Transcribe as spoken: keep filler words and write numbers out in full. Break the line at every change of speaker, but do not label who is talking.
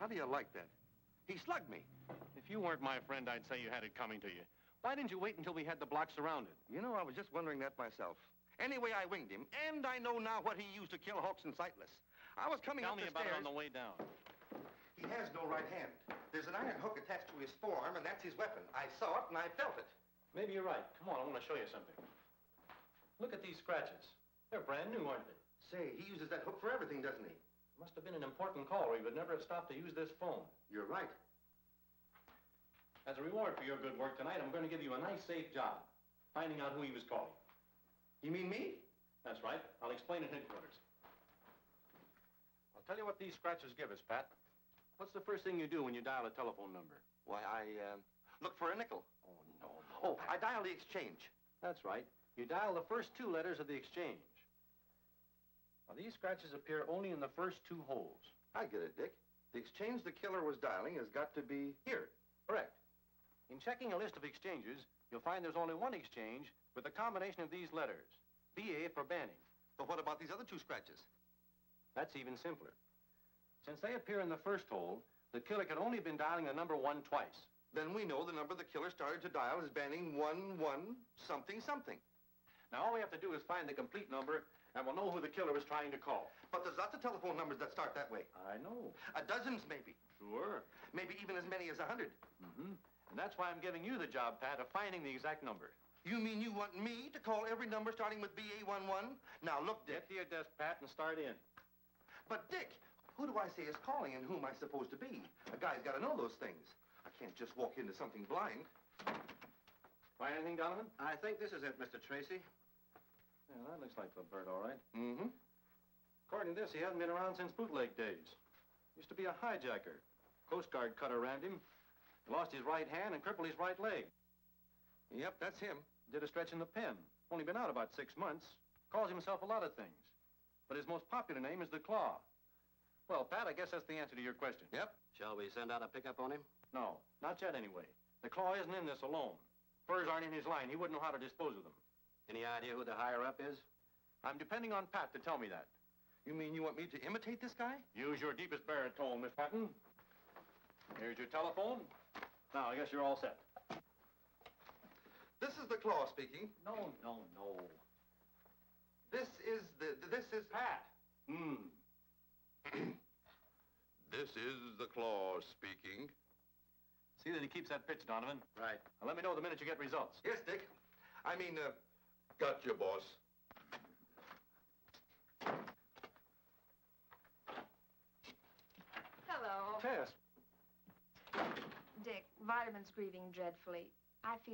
How do you like that? He slugged me.
If you weren't my friend, I'd say you had it coming to you. Why didn't you wait until we had the block surrounded?
You know, I was just wondering that myself. Anyway, I winged him, and I know now what he used to kill Hawks and Sightless. I was coming
Tell
up
me
the
about
stairs.
it on the way down.
He has no right hand. There's an iron hook attached to his forearm, and that's his weapon. I saw it, and I felt it.
Maybe you're right. Come on, I want to show you something. Look at these scratches. They're brand new, aren't they?
Say, he uses that hook for everything, doesn't he?
Must have been an important call, or he would never have stopped to use this phone.
You're right.
As a reward for your good work tonight, I'm going to give you a nice, safe job, finding out who he was calling.
You mean me?
That's right. I'll explain at headquarters. I'll tell you what these scratches give us, Pat. What's the first thing you do when you dial a telephone number?
Why, I, uh, look for a nickel.
Oh, no, no.
Oh, I dial the exchange.
That's right. You dial the first two letters of the exchange. Now, these scratches appear only in the first two holes.
I get it, Dick. The exchange the killer was dialing has got to be here.
Correct. In checking a list of exchanges, you'll find there's only one exchange with a combination of these letters. B A for Banning.
But what about these other two scratches?
That's even simpler. Since they appear in the first hole, the killer could only have been dialing the number one twice.
Then we know the number the killer started to dial is Banning one, one, something, something.
Now, all we have to do is find the complete number, and we'll know who the killer was trying to call.
But there's lots of telephone numbers that start that way.
I know.
A dozens, maybe.
Sure.
Maybe even as many as a hundred.
Mm-hmm. And that's why I'm giving you the job, Pat, of finding the exact number.
You mean you want me to call every number starting with B A one one? Now, look, Dick.
Get to your desk, Pat, and start in.
But, Dick, who do I say is calling and who am I supposed to be? A guy's got to know those things. I can't just walk into something blind.
Find anything, Donovan?
I think this is it, Mister Tracy.
Yeah, that looks like the bird, all right.
Mm-hmm.
According to this, he hasn't been around since bootleg days. Used to be a hijacker. Coast Guard cutter rammed him. He lost his right hand and crippled his right leg.
Yep, that's him.
Did a stretch in the pen. Only been out about six months. Calls himself a lot of things. But his most popular name is the Claw. Well, Pat, I guess that's the answer to your question.
Yep.
Shall we send out a pickup on him?
No, not yet anyway. The Claw isn't in this alone. Furs aren't in his line. He wouldn't know how to dispose of them.
Any idea who the higher-up is?
I'm depending on Pat to tell me that.
You mean you want me to imitate this guy?
Use your deepest baritone, Miss Patton. Here's your telephone. Now, I guess you're all set.
This is the Claw speaking.
No, no, no.
This is the, this is...
Pat. Hmm.
This is the Claw speaking.
See that he keeps that pitch, Donovan.
Right.
Now, let me know the minute you get results.
Yes, Dick. I mean, uh...
Gotcha, boss.
Hello.
Tess.
Dick, Vitamin's grieving dreadfully. I feel